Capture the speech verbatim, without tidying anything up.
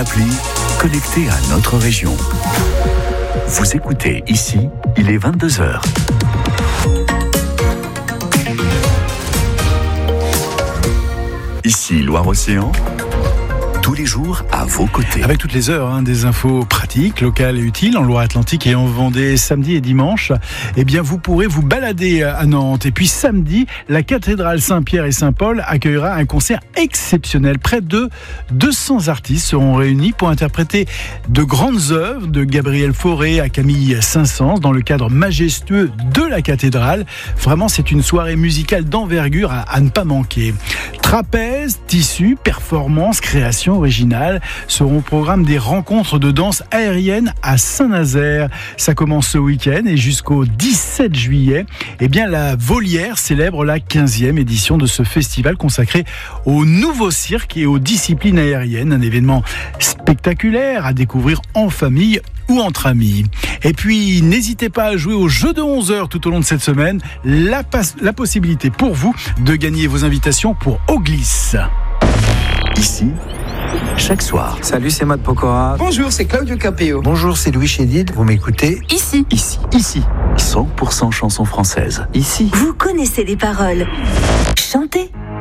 l'appli, connecté à notre région. Vous écoutez ici, il est vingt-deux heures. Ici Loire-Océan, tous les jours à vos côtés. Avec toutes les heures, hein, des infos pratiques, locales et utiles en Loire-Atlantique et en Vendée, samedi et dimanche. Eh bien, vous pourrez vous balader à Nantes. Et puis samedi, la cathédrale Saint-Pierre et Saint-Paul accueillera un concert exceptionnel. Près de deux cents artistes seront réunis pour interpréter de grandes œuvres de Gabriel Fauré à Camille Saint-Saëns dans le cadre majestueux de la cathédrale. Vraiment, c'est une soirée musicale d'envergure à, à ne pas manquer. Trapèze, tissu, performance, création originale seront au programme des rencontres de danse aérienne à Saint-Nazaire. Ça commence ce week-end et jusqu'au dix-sept juillet. Eh bien, la Volière célèbre la quinzième édition de ce festival consacré au nouveau cirque et aux disciplines aériennes. Un événement spectaculaire à découvrir en famille ou entre amis. Et puis, n'hésitez pas à jouer au jeu de onze heures tout au long de cette semaine. La, pas- la possibilité pour vous de gagner vos invitations pour Oglis. Ici, chaque soir. Salut, c'est Matt Pokora. Bonjour, c'est Claudio Capéo. Bonjour, c'est Louis Chédid. Vous m'écoutez ? Ici. Ici. Ici. cent pour cent chansons françaises. Ici. Vous connaissez les paroles. Chantez.